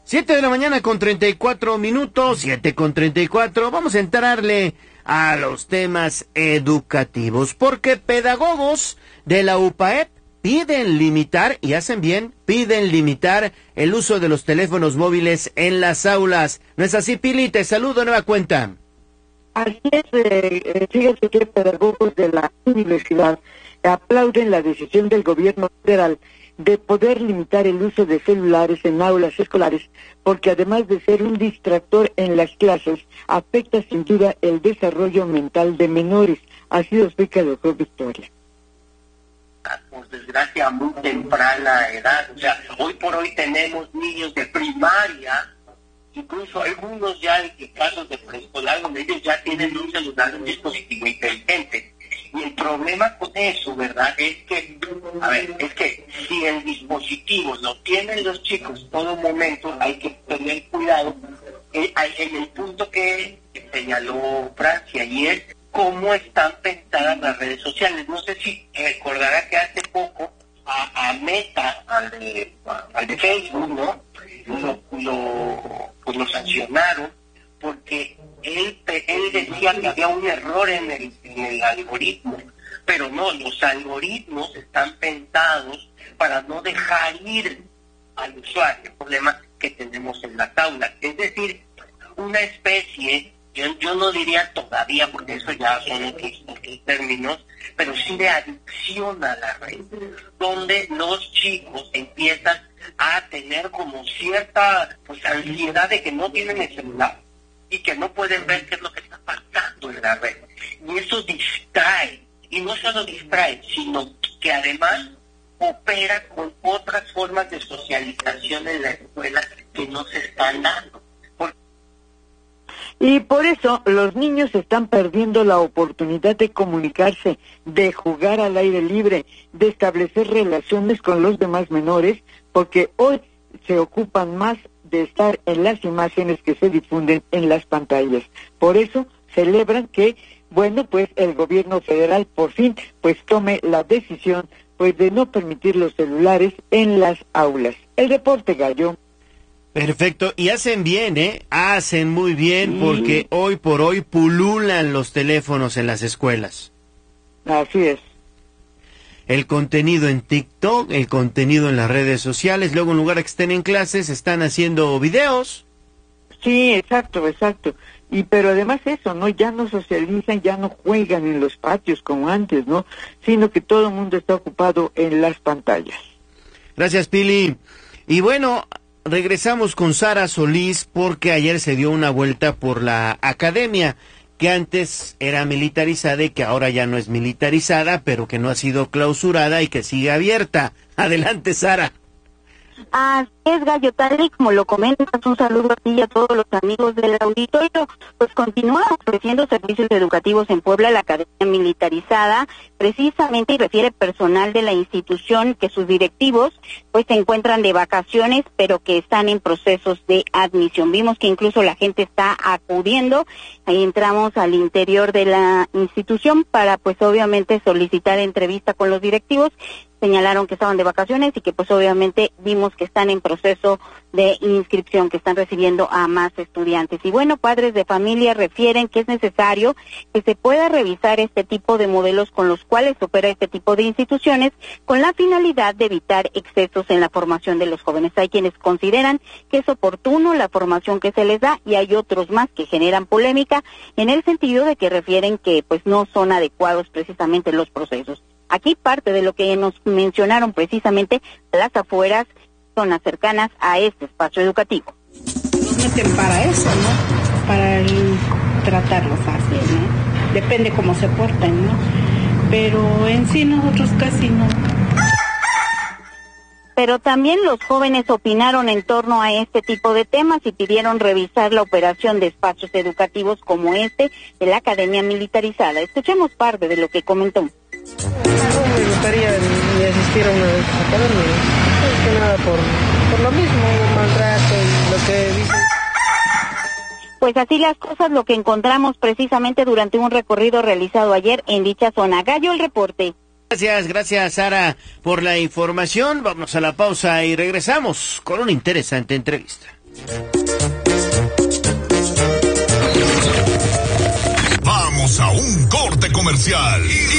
7 de la mañana con 34 minutos, 7:34. Vamos a entrarle a los temas educativos, porque pedagogos de la UPAEP piden limitar, y hacen bien, piden limitar el uso de los teléfonos móviles en las aulas. ¿No es así, Pili? Te saludo, nueva cuenta. Así es, fíjate que pedagogos de la universidad aplauden la decisión del gobierno federal de poder limitar el uso de celulares en aulas escolares, porque además de ser un distractor en las clases, afecta sin duda el desarrollo mental de menores. Así lo explica el doctor Victoria. Por desgracia, a muy temprana edad, o sea, hoy por hoy tenemos niños de primaria, incluso algunos ya en casos de preescolar, donde ellos ya tienen un celular, un dispositivo inteligente. Y el problema con eso, ¿verdad? Es que si el dispositivo lo tienen los chicos todo momento, hay que tener cuidado en el punto que señaló Francia, y es cómo están pensadas las redes sociales. No sé si recordará que hace poco a Meta, al de Facebook, ¿no? Lo sancionaron porque él decía que había un error en el algoritmo, pero no, los algoritmos están pensados para no dejar ir al usuario, el problema que tenemos en las aulas, es decir, una especie, yo no diría todavía, porque eso ya son otros términos, pero sí de adicción a la red, donde los chicos empiezan a tener como cierta ansiedad de que no tienen el celular y que no pueden ver qué es lo que está pasando en la red. Y eso distrae, y no solo distrae, sino que además opera con otras formas de socialización en la escuela que no se están dando. Y por eso los niños están perdiendo la oportunidad de comunicarse, de jugar al aire libre, de establecer relaciones con los demás menores, porque hoy se ocupan más de estar en las imágenes que se difunden en las pantallas. Por eso celebran que, pues el gobierno federal por fin tome la decisión de no permitir los celulares en las aulas. El reporte, Gallo. Perfecto, y hacen bien, hacen muy bien, porque hoy por hoy pululan los teléfonos en las escuelas. Así es. El contenido en TikTok, el contenido en las redes sociales, luego en lugar de que estén en clases, están haciendo videos. Sí, exacto. Pero además eso, ¿no? Ya no socializan, ya no juegan en los patios como antes, ¿no? Sino que todo el mundo está ocupado en las pantallas. Gracias, Pili. Y bueno, regresamos con Sara Solís, porque ayer se dio una vuelta por la academia, que antes era militarizada y que ahora ya no es militarizada, pero que no ha sido clausurada y que sigue abierta. Adelante, Sara. Así es, Gallo, tal y como lo comentas, un saludo a ti y a todos los amigos del auditorio. Pues continúa ofreciendo servicios educativos en Puebla la Academia Militarizada, precisamente, y refiere personal de la institución que sus directivos se encuentran de vacaciones, pero que están en procesos de admisión. Vimos que incluso la gente está acudiendo, ahí entramos al interior de la institución para obviamente solicitar entrevista con los directivos. Señalaron que estaban de vacaciones y que obviamente vimos que están en proceso de inscripción, que están recibiendo a más estudiantes. Y bueno, padres de familia refieren que es necesario que se pueda revisar este tipo de modelos con los cuales opera este tipo de instituciones, con la finalidad de evitar excesos en la formación de los jóvenes. Hay quienes consideran que es oportuno la formación que se les da, y hay otros más que generan polémica en el sentido de que refieren que no son adecuados precisamente los procesos. Aquí parte de lo que nos mencionaron precisamente las afueras, zonas cercanas a este espacio educativo. Nos meten para eso, ¿no? Para tratarlos así, ¿no? Depende cómo se porten, ¿no? Pero en sí nosotros casi no. Pero también los jóvenes opinaron en torno a este tipo de temas y pidieron revisar la operación de espacios educativos como este de la Academia Militarizada. Escuchemos parte de lo que comentó. No me gustaría ni asistir a una academia, más que nada por lo mismo, el maltrato y lo que dicen. Pues así las cosas, lo que encontramos precisamente durante un recorrido realizado ayer en dicha zona. Gallo, el reporte. Gracias Sara por la información. Vamos a la pausa y regresamos con una interesante entrevista. Vamos a un corte comercial